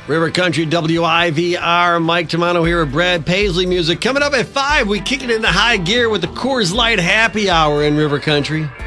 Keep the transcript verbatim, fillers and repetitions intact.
River Country W I V R. Mike Tamano here with Brad Paisley music. Coming up at five, we kick it into high gear with the Coors Light Happy Hour in River Country.